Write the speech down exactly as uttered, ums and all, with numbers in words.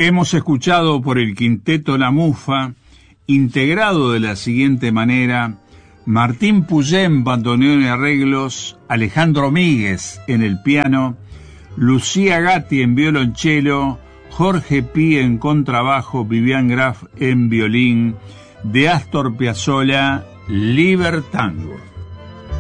Hemos escuchado por el quinteto La Mufa, integrado de la siguiente manera: Martín Puyén, bandoneón y arreglos; Alejandro Míguez en el piano; Lucía Gatti en violonchelo; Jorge Pi en contrabajo; Vivian Graf en violín; de Astor Piazzolla, Libertango.